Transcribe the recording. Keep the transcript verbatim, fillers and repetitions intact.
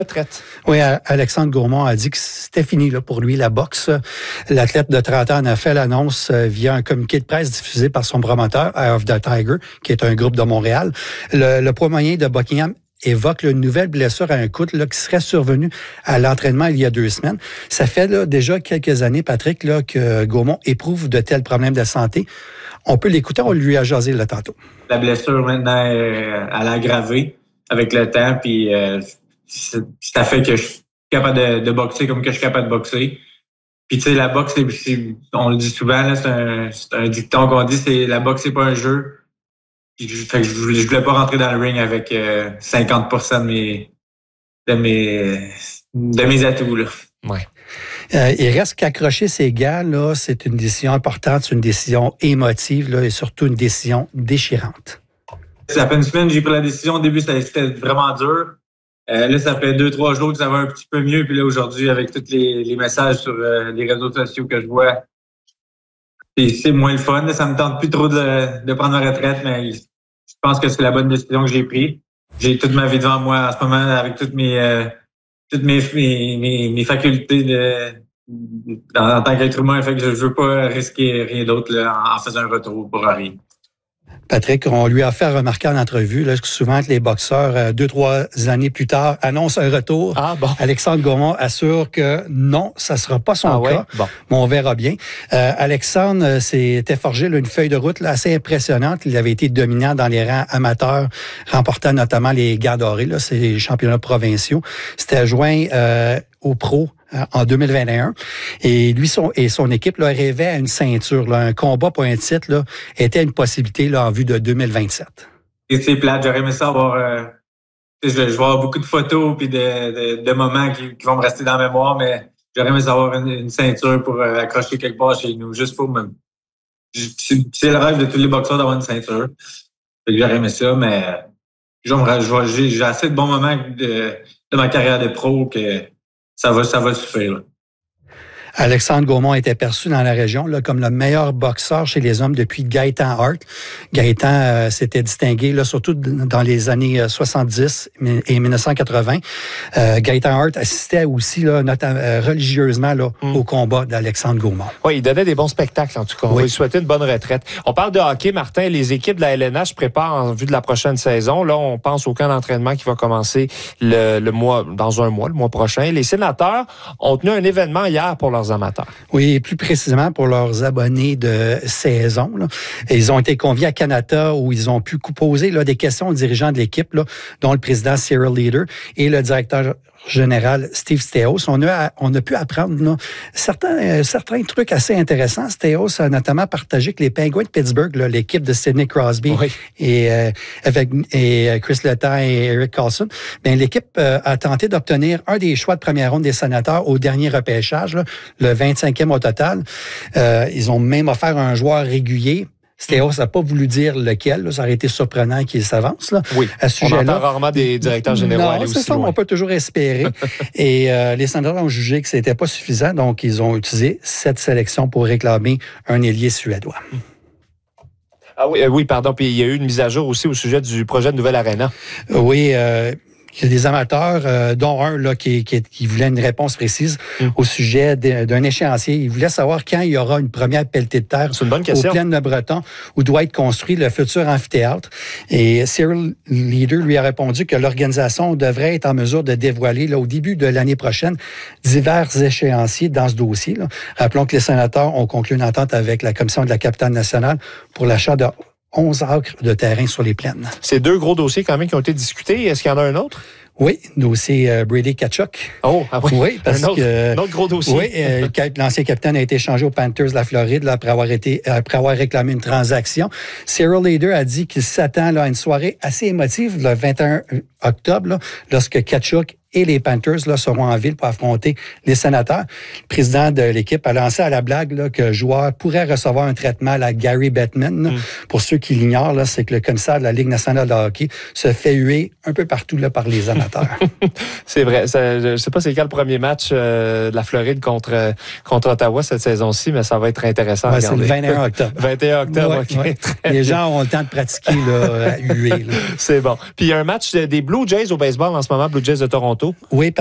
retraite. Oui, Alexandre Gaumont a dit que c'était fini là, pour lui, la boxe. L'athlète de trente ans en a fait l'annonce via un communiqué de presse diffusé par son promoteur, Eye of the Tiger, qui est un groupe de Montréal. Le, le poids moyen de Buckingham évoque là, une nouvelle blessure à un coude là, qui serait survenue à l'entraînement il y a deux semaines. Ça fait là, déjà quelques années, Patrick, là, que Gaumont éprouve de tels problèmes de santé. On peut l'écouter, on lui a jasé là tantôt. La blessure maintenant, euh, elle a aggravé avec le temps, puis euh, ça fait que je suis capable de, de boxer comme que je suis capable de boxer. Puis tu sais, la boxe, c'est, c'est, on le dit souvent, là, c'est, un, c'est un dicton qu'on dit, c'est la boxe, c'est pas un jeu. Puis, fait que je voulais, je voulais pas rentrer dans le ring avec euh, cinquante pour cent de mes de mes de mes atouts là. Ouais. Euh, il reste qu'accrocher ses gants, là, c'est une décision importante, c'est une décision émotive là, et surtout une décision déchirante. Ça fait une semaine que j'ai pris la décision. Au début, c'était vraiment dur. Euh, là, ça fait deux, trois jours que ça va un petit peu mieux. Puis là, aujourd'hui, avec tous les, les messages sur euh, les réseaux sociaux que je vois, c'est, c'est moins le fun. Là, ça me tente plus trop de, de prendre ma retraite, mais je pense que c'est la bonne décision que j'ai prise. J'ai toute ma vie devant moi en ce moment avec toutes mes euh, toutes mes, mes, mes, mes facultés de, en, en tant qu'être humain. Fait que je, je veux pas risquer rien d'autre là, en, en faisant un retour pour rien. Patrick, on lui a fait remarquer en entrevue là, souvent que les boxeurs, euh, deux, trois années plus tard, annoncent un retour. Ah, bon. Alexandre Gaumont assure que non, ça ne sera pas son ah, cas. Ouais? Bon. Mais on verra bien. Euh, Alexandre euh, s'était forgé là, une feuille de route là, assez impressionnante. Il avait été dominant dans les rangs amateurs, remportant notamment les Gants dorés, là, c'est les championnats provinciaux. C'était joint euh, aux pros en deux mille vingt et un. Et lui son, et son équipe là, rêvaient à une ceinture. Là, un combat pour un titre là, était une possibilité là, en vue de deux mille vingt-sept. Et c'est plate. J'aurais aimé ça avoir... Euh, je, je vais avoir beaucoup de photos et de, de, de moments qui, qui vont me rester dans la mémoire, mais j'aurais aimé ça avoir une, une ceinture pour euh, accrocher quelque part chez nous. Juste pour me... C'est, c'est le rêve de tous les boxeurs d'avoir une ceinture. Fait que j'aurais aimé ça, mais genre, j'ai, j'ai assez de bons moments de, de ma carrière de pro que ça va, ça va suffire. Là. Alexandre Gaumont était perçu dans la région là, comme le meilleur boxeur chez les hommes depuis Gaëtan Hart. Gaëtan euh, s'était distingué là, surtout dans les années soixante-dix et mille neuf cent quatre-vingts. Euh, Gaëtan Hart assistait aussi là, notamment, euh, religieusement là, mm. au combat d'Alexandre Gaumont. Oui, il donnait des bons spectacles en tout cas. On oui. va lui souhaiter une bonne retraite. On parle de hockey, Martin. Les équipes de la L N H préparent en vue de la prochaine saison. Là, on pense au camp d'entraînement qui va commencer le, le mois, dans un mois, le mois prochain. Les sénateurs ont tenu un événement hier pour leur amateurs. Oui, plus précisément pour leurs abonnés de saison. Là. Ils ont été conviés à Canada où ils ont pu poser là, des questions aux dirigeants de l'équipe, là, dont le président Cyril Leader et le directeur général Steve Staios. On a, on a pu apprendre là, certains, euh, certains trucs assez intéressants. Staios a notamment partagé que les Penguins de Pittsburgh, là, l'équipe de Sidney Crosby oui. et, euh, avec, et Chris Letang et Eric Carlson, bien, l'équipe euh, a tenté d'obtenir un des choix de première ronde des sénateurs au dernier repêchage, là, le vingt-cinquième au total. Euh, ils ont même offert un joueur régulier. Staios n'a pas voulu dire lequel. Là. Ça aurait été surprenant qu'il s'avance là, oui, à ce sujet-là. On entend rarement des directeurs généraux non, aller c'est aussi ça, loin. On peut toujours espérer. Et euh, les sénateurs ont jugé que ce n'était pas suffisant, donc ils ont utilisé cette sélection pour réclamer un ailier suédois. Ah oui, euh, oui, pardon. Puis il y a eu une mise à jour aussi au sujet du projet de nouvelle aréna. Oui, euh, il y a des amateurs, euh, dont un là, qui, qui, qui voulait une réponse précise mm. au sujet d'un échéancier. Il voulait savoir quand il y aura une première pelletée de terre C'est une bonne question. au plaine de Breton où doit être construit le futur amphithéâtre. Et Cyril Leader lui a répondu que l'organisation devrait être en mesure de dévoiler là, au début de l'année prochaine divers échéanciers dans ce dossier. Là. Rappelons que les sénateurs ont conclu une entente avec la Commission de la capitale nationale pour l'achat de onze acres de terrain sur les plaines. C'est deux gros dossiers quand même qui ont été discutés. Est-ce qu'il y en a un autre? Oui, dossier euh, Brady Tkachuk. Oh, ah oui. Oui, parce un autre, que un autre gros dossier. Oui, euh, l'ancien capitaine a été échangé aux Panthers de la Floride là, après avoir été après avoir réclamé une transaction. Cyril Leader a dit qu'il s'attend là, à une soirée assez émotive le vingt et un octobre, là, lorsque Tkachuk et les Panthers là, seront en ville pour affronter les sénateurs. Le président de l'équipe a lancé à la blague là, que le joueur pourrait recevoir un traitement à la Gary Bettman. Mm. Pour ceux qui l'ignorent, là, c'est que le commissaire de la Ligue nationale de hockey se fait huer un peu partout là, par les amateurs. C'est vrai. Ça, je ne sais pas c'est quand le premier match euh, de la Floride contre, contre Ottawa cette saison-ci, mais ça va être intéressant ouais, à regarder. C'est le vingt et un octobre. vingt et un octobre, ouais, OK. Ouais. Les gens ont le temps de pratiquer là, à huer. Là. C'est bon. Puis il y a un match des Blue Jays au baseball en ce moment, Blue Jays de Toronto. tantôt. Oui,